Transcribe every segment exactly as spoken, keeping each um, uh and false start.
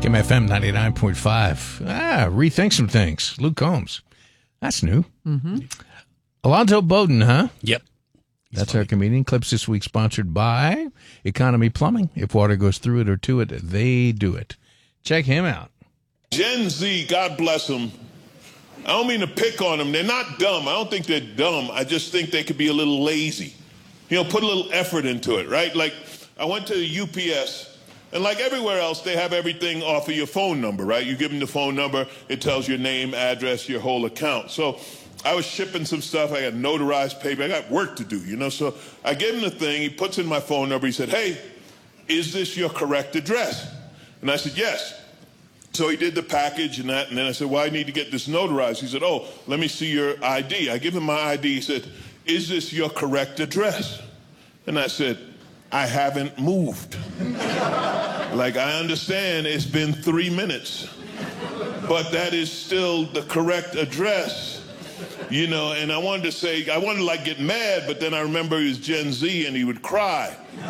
K M F M ninety-nine point five. Ah, rethink some things. Luke Combs. That's new. Mm-hmm. Alonzo Bowden, huh? Yep. He's That's funny. our comedian. Clips this week sponsored by Economy Plumbing. If water goes through it or to it, they do it. Check him out. Gen Z, God bless them. I don't mean to pick on them. They're not dumb. I don't think they're dumb. I just think they could be a little lazy. You know, put a little effort into it, right? Like, I went to the U P S, and like everywhere else, they have everything off of your phone number, right? You give them the phone number, it tells your name, address, your whole account. So I was shipping some stuff. I got notarized paper. I got work to do, you know? So I gave him the thing. He puts in my phone number. He said, hey, is this your correct address? And I said, yes. So he did the package and that, and then I said, well, I need to get this notarized. He said, oh, let me see your I D. I give him my I D. He said, is this your correct address? And I said, I haven't moved. Like, I understand it's been three minutes, but that is still the correct address, you know? And I wanted to say, I wanted to like get mad, but then I remember he was Gen Z and he would cry.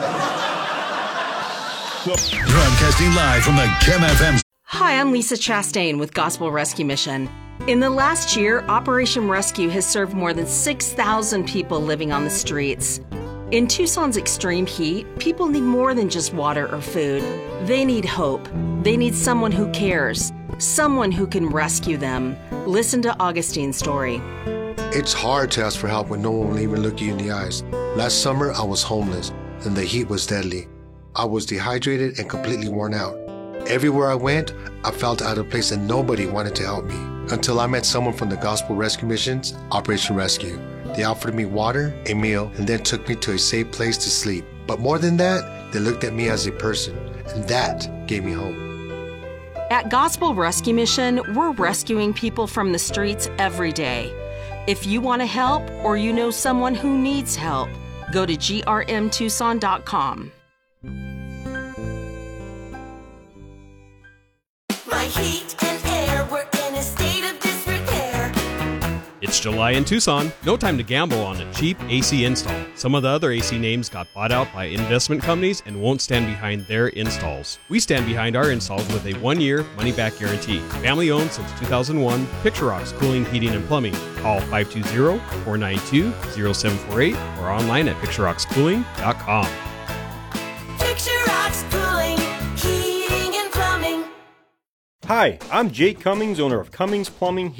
So- Broadcasting live from the K M F M. Hi, I'm Lisa Chastain with Gospel Rescue Mission. In the last year, Operation Rescue has served more than six thousand people living on the streets. In Tucson's extreme heat, people need more than just water or food. They need hope. They need someone who cares, someone who can rescue them. Listen to Augustine's story. It's hard to ask for help when no one will even look you in the eyes. Last summer, I was homeless, and the heat was deadly. I was dehydrated and completely worn out. Everywhere I went, I felt out of place and nobody wanted to help me. Until I met someone from the Gospel Rescue Mission's Operation Rescue. They offered me water, a meal, and then took me to a safe place to sleep. But more than that, they looked at me as a person, and that gave me hope. At Gospel Rescue Mission, we're rescuing people from the streets every day. If you want to help or you know someone who needs help, go to G R M Tucson dot com. My heat and air were in a state of disrepair. It's July in Tucson. No time to gamble on a cheap A C install. Some of the other A C names got bought out by investment companies and won't stand behind their installs. We stand behind our installs with a one-year money-back guarantee. Family-owned since two thousand one, Picture Rocks Cooling, Heating, and Plumbing. Call five two zero, four nine two, zero seven four eight or online at picture rocks cooling dot com. Picture Rocks Cooling, Heating, and Plumbing. Hi, I'm Jake Cummings, owner of Cummings Plumbing,